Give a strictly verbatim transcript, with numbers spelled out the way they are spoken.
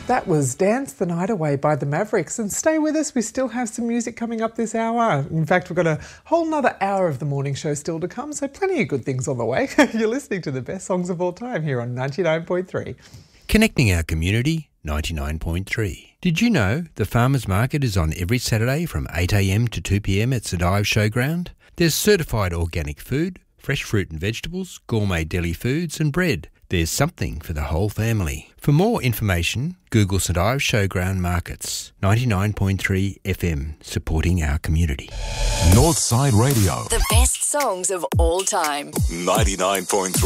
That was Dance the Night Away by the Mavericks. And stay with us, we still have some music coming up this hour. In fact, we've got a whole nother hour of the morning show still to come, so plenty of good things on the way. You're listening to the best songs of all time here on ninety-nine point three. Connecting our community, ninety-nine point three. Did you know the Farmers Market is on every Saturday from eight a m to two p m at Sadive Showground? There's certified organic food, fresh fruit and vegetables, gourmet deli foods and bread. There's something for the whole family. For more information, Google Sadive Showground Markets. ninety-nine point three F M, supporting our community. Northside Radio. The best songs of all time. ninety-nine point three.